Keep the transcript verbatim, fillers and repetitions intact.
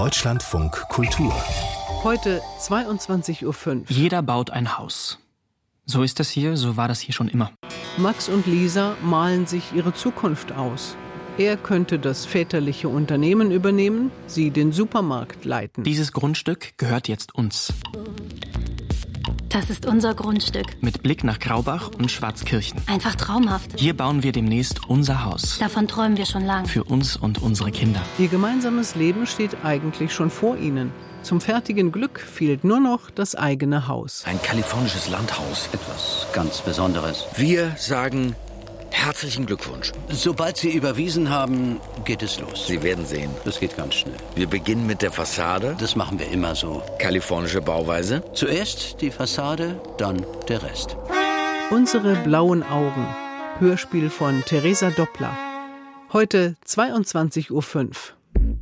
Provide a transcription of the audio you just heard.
Deutschlandfunk Kultur. Heute zweiundzwanzig Uhr fünf. Jeder baut ein Haus. So ist das hier, so war das hier schon immer. Max und Lisa malen sich ihre Zukunft aus. Er könnte das väterliche Unternehmen übernehmen, sie den Supermarkt leiten. Dieses Grundstück gehört jetzt uns. Das ist unser Grundstück. Mit Blick nach Graubach und Schwarzkirchen. Einfach traumhaft. Hier bauen wir demnächst unser Haus. Davon träumen wir schon lang. Für uns und unsere Kinder. Ihr gemeinsames Leben steht eigentlich schon vor ihnen. Zum fertigen Glück fehlt nur noch das eigene Haus. Ein kalifornisches Landhaus. Etwas ganz Besonderes. Wir sagen herzlichen Glückwunsch. Sobald Sie überwiesen haben, geht es los. Sie werden sehen. Das geht ganz schnell. Wir beginnen mit der Fassade. Das machen wir immer so. Kalifornische Bauweise. Zuerst die Fassade, dann der Rest. Unsere blauen Augen. Hörspiel von Theresa Doppler. Heute zweiundzwanzig Uhr fünf.